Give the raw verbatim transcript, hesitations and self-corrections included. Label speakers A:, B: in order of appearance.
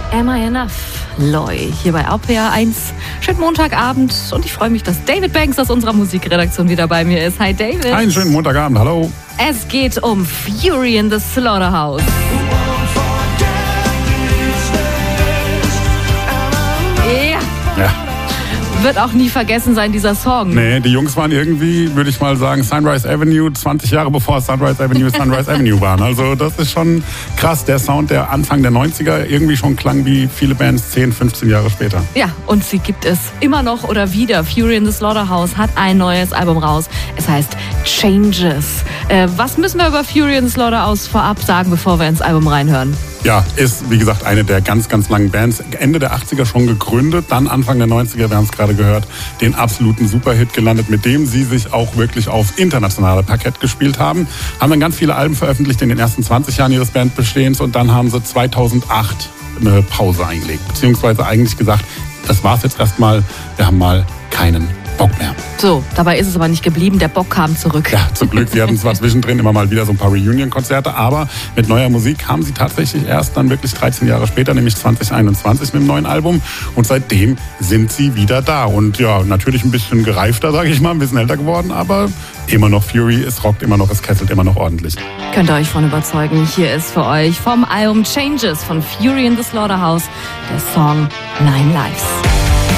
A: Am I Enough? Loy, hier bei R P R eins. Schönen Montagabend und ich freue mich, dass David Banks aus unserer Musikredaktion wieder bei mir ist. Hi David.
B: Einen schönen Montagabend, hallo.
A: Es geht um Fury in the Slaughterhouse. Ja.
B: Ja.
A: Wird auch nie vergessen sein, dieser Song.
B: Nee, die Jungs waren irgendwie, würde ich mal sagen, Sunrise Avenue zwanzig Jahre bevor Sunrise Avenue Sunrise Avenue waren. Also das ist schon krass. Der Sound, der Anfang der neunziger irgendwie schon klang wie viele Bands zehn, fünfzehn Jahre später.
A: Ja, und sie gibt es immer noch oder wieder. Fury in the Slaughterhouse hat ein neues Album raus. Es heißt Changes. Äh, was müssen wir über Fury in the Slaughterhouse vorab sagen, bevor wir ins Album reinhören?
B: Ja, ist, wie gesagt, eine der ganz, ganz langen Bands. Ende der achtziger schon gegründet, dann Anfang der neunziger, wir haben es gerade gehört, den absoluten Superhit gelandet, mit dem sie sich auch wirklich auf internationale Parkett gespielt haben. Haben dann ganz viele Alben veröffentlicht in den ersten zwanzig Jahren ihres Bandbestehens und dann haben sie zweitausendacht eine Pause eingelegt. Beziehungsweise eigentlich gesagt, das war's jetzt erstmal, wir haben mal keinen Bock mehr.
A: So, dabei ist es aber nicht geblieben, der Bock kam zurück.
B: Ja, zum Glück, sie hatten zwar zwischendrin immer mal wieder so ein paar Reunion-Konzerte, aber mit neuer Musik haben sie tatsächlich erst dann wirklich dreizehn Jahre später, nämlich zwanzig einundzwanzig mit dem neuen Album und seitdem sind sie wieder da und ja, natürlich ein bisschen gereifter, sage ich mal, ein bisschen älter geworden, aber immer noch Fury, es rockt immer noch, es kesselt immer noch ordentlich.
A: Könnt ihr euch von überzeugen, hier ist für euch vom Album Changes von Fury in the Slaughterhouse der Song Nine Lives.